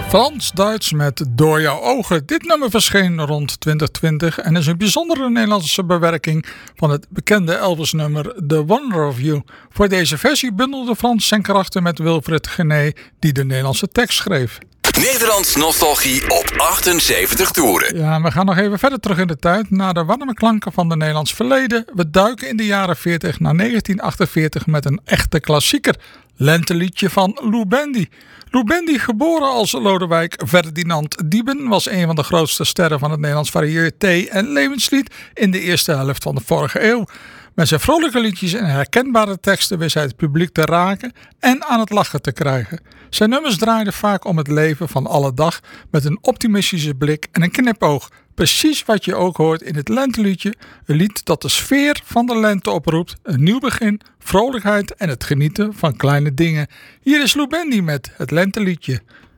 Frans-Duits met Door jouw ogen. Dit nummer verscheen rond 2020 en is een bijzondere Nederlandse bewerking van het bekende Elvis-nummer The Wonder of You. Voor deze versie bundelde Frans zijn krachten met Wilfred Genee, die de Nederlandse tekst schreef. Nederlands nostalgie op 78 toeren. Ja, we gaan nog even verder terug in de tijd naar de warme klanken van het Nederlands verleden. We duiken in de jaren 40 naar 1948 met een echte klassieker. Lenteliedje van Lou Bendy. Lou Bendy, geboren als Lodewijk Ferdinand Dieben, was een van de grootste sterren van het Nederlands variété en levenslied in de eerste helft van de vorige eeuw. Met zijn vrolijke liedjes en herkenbare teksten wist hij het publiek te raken en aan het lachen te krijgen. Zijn nummers draaiden vaak om het leven van alle dag met een optimistische blik en een knipoog. Precies wat je ook hoort in het lenteliedje, een lied dat de sfeer van de lente oproept, een nieuw begin, vrolijkheid en het genieten van kleine dingen. Hier is Lou Bendy met het lenteliedje.